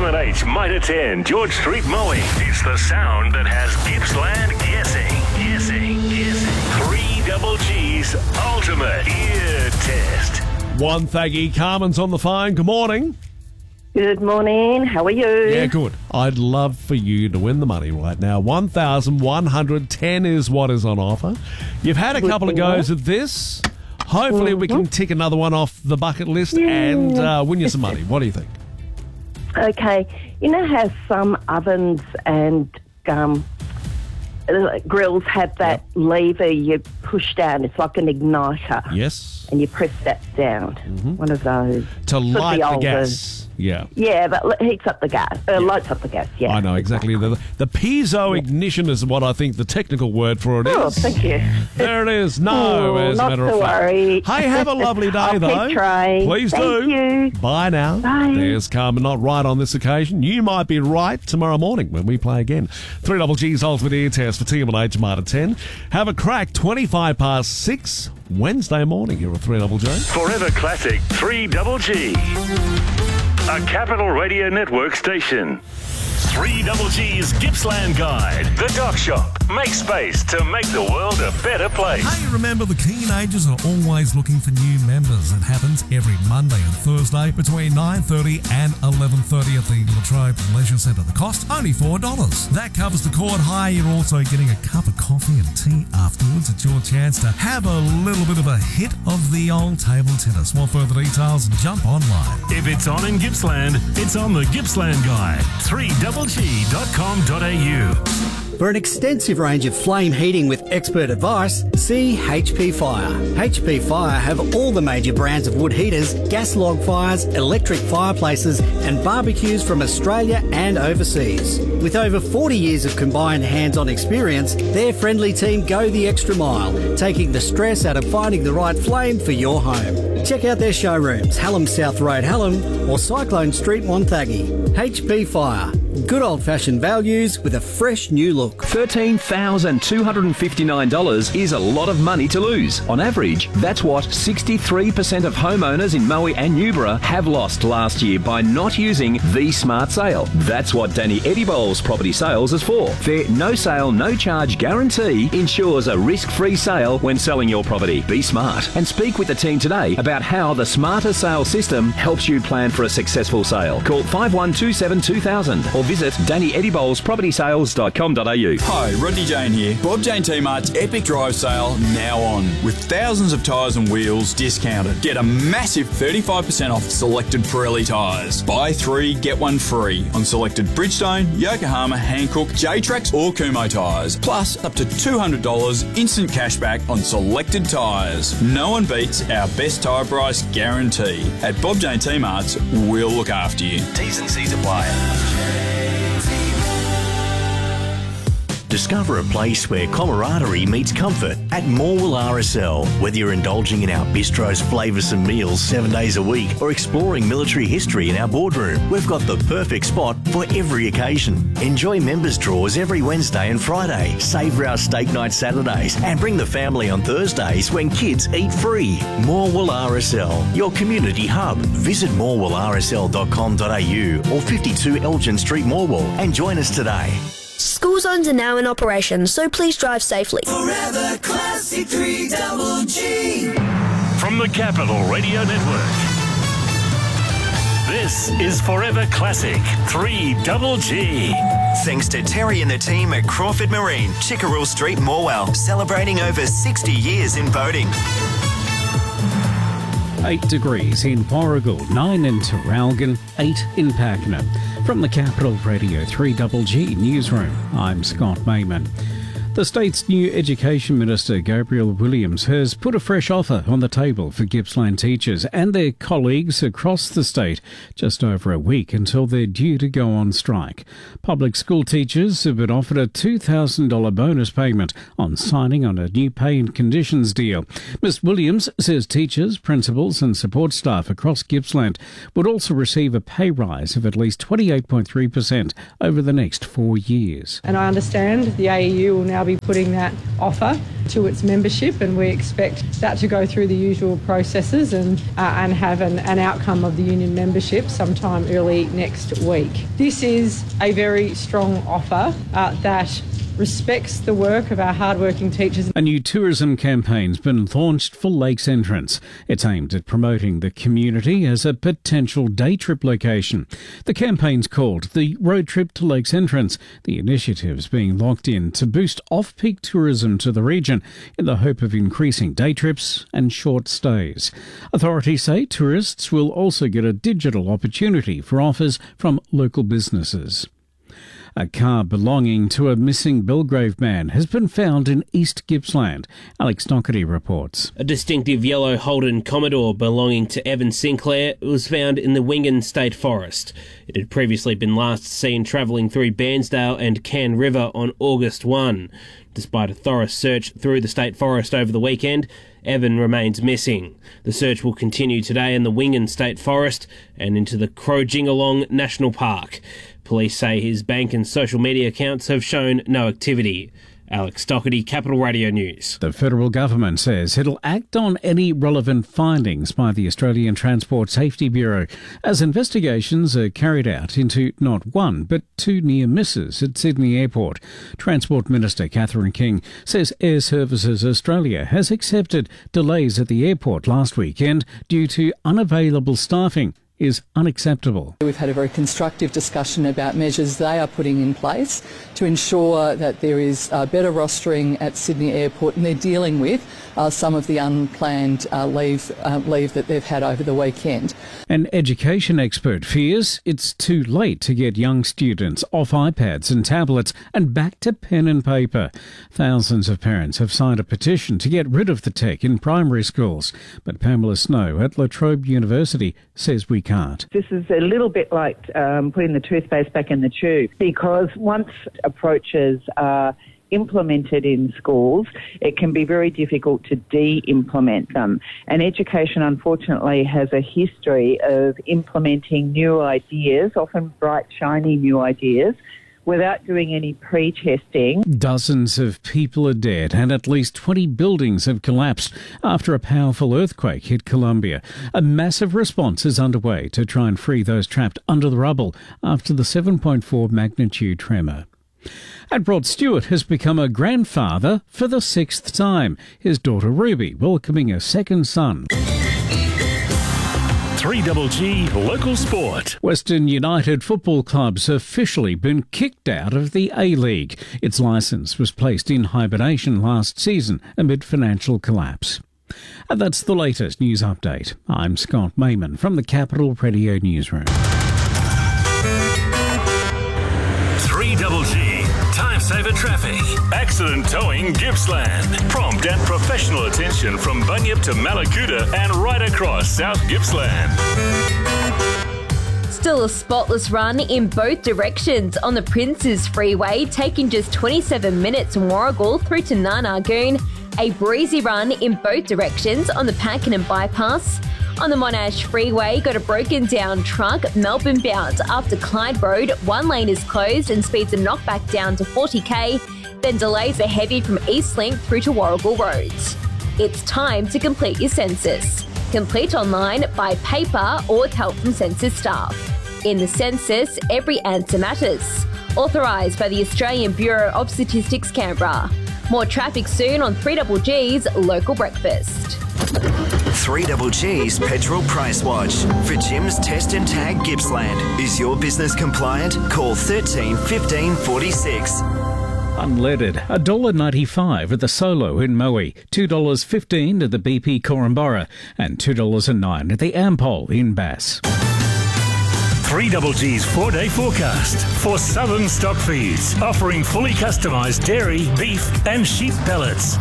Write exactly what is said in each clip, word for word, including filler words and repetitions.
M and H Mitre ten, George Street Mowing. It's the sound that has Gippsland guessing, guessing, guessing. Three Double G's ultimate ear test. One Thaggy, Carmen's on the phone. Good morning. Good morning. How are you? Yeah, good. I'd love for you to win the money right now. one thousand one hundred ten is what is on offer. You've had a Good couple of goes at this. Hopefully we can tick another one off the bucket list and uh, win you some money. What do you think? Okay. You know how some ovens and um, uh, grills have that Yep. lever you push down? It's like an igniter. Yes. And you press that down. One of those. To Could be light the older. gas. Yeah. Yeah, but it heats up the gas. Uh, Lights up the gas, yeah. I know, exactly. The, the piezo ignition is what I think the technical word for it is. Oh, thank you. There it is. No, Oh, as a not matter to of fact. worry. Hey, have a lovely day, I'll though. keep trying. Please Thank do. you. Bye now. Bye. There's Carmen, not right on this occasion. You might be right tomorrow morning when we play again. Three Double G's Ultimate Ear Test for T M and H Mitre ten. Have a crack twenty-five past six Wednesday morning here at Three Double J. Forever Classic three Double G. A Capital Radio Network station. three Double G's Gippsland Guide. The Dock Shop. Make space to make the world a better place. Hey, remember the teenagers are always looking for new members. It happens every Monday and Thursday between nine thirty and eleven thirty at the Latrobe Leisure Centre. The cost, only four dollars. That covers the court hire. You're also getting a cup of coffee and tea afterwards. It's your chance to have a little bit of a hit of the old table tennis. Want further details? Jump online. If it's on in Gippsland, it's on the Gippsland Guide. three double G dot com dot a u. For an extensive range of flame heating with expert advice, see H P Fire. H P Fire have all the major brands of wood heaters, gas log fires, electric fireplaces and barbecues from Australia and overseas. With over forty years of combined hands-on experience, their friendly team go the extra mile, taking the stress out of finding the right flame for your home. Check out their showrooms, Hallam South Road, Hallam or Cyclone Street, Wonthaggi. H P Fire. Good old-fashioned values with a fresh new look. thirteen thousand two hundred fifty-nine dollars is a lot of money to lose. On average, that's what sixty-three percent of homeowners in Moe and Newborough have lost last year by not using the Smart Sale. That's what Danny Eddie-Bowles Property Sales is for. Their no sale, no charge guarantee ensures a risk-free sale when selling your property. Be smart and speak with the team today about how the Smarter Sale system helps you plan for a successful sale. Call five one two seven two thousand or visit danny eddie bowles property sales dot com dot a u. Hi, Rodney Jane here. Bob Jane T-Mart's Epic Drive Sale now on. With thousands of tyres and wheels discounted. Get a massive thirty-five percent off selected Pirelli tyres. Buy three, get one free on selected Bridgestone, Yokohama, Hankook, J-Trax or Kumho tyres. Plus up to two hundred dollars instant cashback on selected tyres. No one beats our best tyre price guarantee. At Bob Jane T-Mart's, we'll look after you. T's and C's apply. Discover a place where camaraderie meets comfort at Morwell R S L. Whether you're indulging in our bistro's flavoursome meals seven days a week or exploring military history in our boardroom, we've got the perfect spot for every occasion. Enjoy members' draws every Wednesday and Friday, savour our steak night Saturdays and bring the family on Thursdays when kids eat free. Morwell R S L, your community hub. Visit morwell r s l dot com dot a u or fifty-two Elgin Street, Morwell and join us today. School zones are now in operation, so please drive safely. Forever Classic three Double G. From the Capital Radio Network. This is Forever Classic three Double G. Thanks to Terry and the team at Crawford Marine, Chickerell Street, Morwell, celebrating over sixty years in boating. eight degrees in Warragul, nine in Terralgan, eight in Pakenham. From the Capital Radio three Double G Newsroom, I'm Scott Mayman. The state's new Education Minister, Gabrielle Williams, has put a fresh offer on the table for Gippsland teachers and their colleagues across the state just over a week until they're due to go on strike. Public school teachers have been offered a two thousand dollars bonus payment on signing on a new pay and conditions deal. Miz Williams says teachers, principals and support staff across Gippsland would also receive a pay rise of at least twenty-eight point three percent over the next four years. And I understand the A E U will now now be putting that offer to its membership, and we expect that to go through the usual processes and uh, and have an, an outcome of the union membership sometime early next week. This is a very strong offer uh, that respects the work of our hard-working teachers. A new tourism campaign's been launched for Lakes Entrance. It's aimed at promoting the community as a potential day trip location. The campaign's called the Road Trip to Lakes Entrance. The initiative's being locked in to boost off-peak tourism to the region in the hope of increasing day trips and short stays. Authorities say tourists will also get a digital opportunity for offers from local businesses. A car belonging to a missing Belgrave man has been found in East Gippsland. Alex Doherty reports. A distinctive yellow Holden Commodore belonging to Evan Sinclair was found in the Wingan State Forest. It had previously been last seen travelling through Bairnsdale and Cairn River on August first. Despite a thorough search through the state forest over the weekend, Evan remains missing. The search will continue today in the Wingan State Forest and into the Crowjingalong National Park. Police say his bank and social media accounts have shown no activity. Alex Doherty, Capital Radio News. The federal government says it'll act on any relevant findings by the Australian Transport Safety Bureau as investigations are carried out into not one but two near misses at Sydney Airport. Transport Minister Catherine King says Air Services Australia has accepted delays at the airport last weekend due to unavailable staffing is unacceptable. We've had a very constructive discussion about measures they are putting in place to ensure that there is uh, better rostering at Sydney Airport, and they're dealing with uh, some of the unplanned uh, leave, uh, leave that they've had over the weekend. An education expert fears it's too late to get young students off iPads and tablets and back to pen and paper. Thousands of parents have signed a petition to get rid of the tech in primary schools, but Pamela Snow at La Trobe University says we can't. This is a little bit like um, putting the toothpaste back in the tube, because once approaches are implemented in schools, it can be very difficult to de-implement them. And education, unfortunately, has a history of implementing new ideas, often bright, shiny new ideas, without doing any pre-testing. Dozens of people are dead and at least twenty buildings have collapsed after a powerful earthquake hit Colombia. A massive response is underway to try and free those trapped under the rubble after the seven point four magnitude tremor. And Rod Stewart has become a grandfather for the sixth time. His daughter Ruby welcoming a second son. three G G Local Sport. Western United Football Club's officially been kicked out of the A-League. Its licence was placed in hibernation last season amid financial collapse. And that's the latest news update. I'm Scott Mayman from the Capital Radio Newsroom. three G G Time Saver Traffic. Accident towing Gippsland. Prompt and professional attention from Bunyip to Malakuta and right across South Gippsland. Still a spotless run in both directions on the Princes Freeway, taking just twenty-seven minutes from Warragul through to Narnagoon. A breezy run in both directions on the Pakenham Bypass. On the Monash Freeway, got a broken down truck, Melbourne bound after Clyde Road. One lane is closed and speeds are knocked back down to forty k. Then delays are heavy from Eastlink through to Warragul Roads. It's time to complete your census. Complete online, by paper or with help from census staff. In the census, every answer matters. Authorised by the Australian Bureau of Statistics, Canberra. More traffic soon on three G G's Local Breakfast. three G G's Petrol Price Watch. For Jim's Test and Tag Gippsland. Is your business compliant? Call thirteen fifteen forty-six. Unleaded, one dollar ninety-five at the Solo in Moe, two dollars fifteen at the B P Corumburra, and two dollars nine at the Ampol in Bass. three G G's four-day forecast for Southern Stock Feeds, offering fully customised dairy, beef and sheep pellets.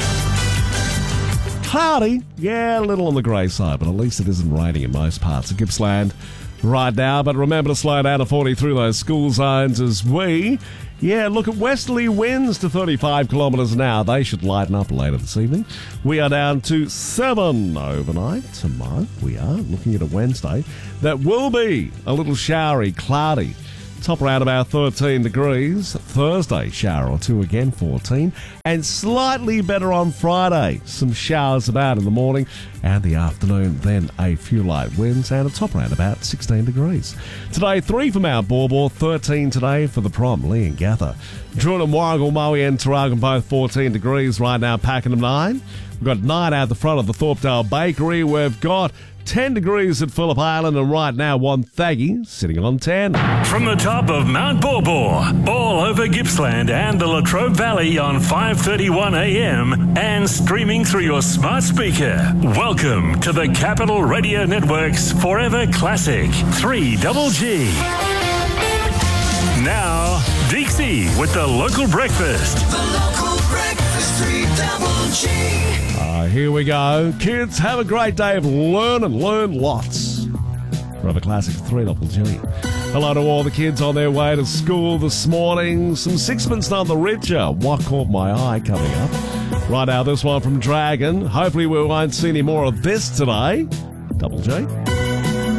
Cloudy, yeah, a little on the grey side, but at least it isn't raining in most parts of Gippsland right now. But remember to slow down to forty through those school zones as we, yeah, look at westerly winds to thirty-five kilometres an hour. They should lighten up later this evening. We are down to seven overnight. Tomorrow we are looking at a Wednesday that will be a little showery, cloudy Top around about thirteen degrees. Thursday, shower or two again, fourteen. And slightly better on Friday. Some showers about in the morning and the afternoon. Then a few light winds and a top around about sixteen degrees. Today, three for Mount Borbor, thirteen today for the Prom, Lee and Gather. Druin, Warragul, Moe and Taragan both fourteen degrees right now, Pakenham nine. We've got nine out the front of the Thorpedale Bakery. We've got ten degrees at Phillip Island, and right now Wonthaggi sitting on ten. From the top of Mount Borbor, all over Gippsland and the Latrobe Valley on five thirty-one a m and streaming through your smart speaker. Welcome to the Capital Radio Network's Forever Classic three double G. Now, Dixie with the local breakfast. The local breakfast, three double G. Uh, here we go. Kids, have a great day of learning. Learn lots. Forever Classic three double G. Hello to all the kids on their way to school this morning. Some Sixpence None the Richer. What Caught My Eye coming up. Right now, this one from Dragon. Hopefully we won't see any more of this today. Double G.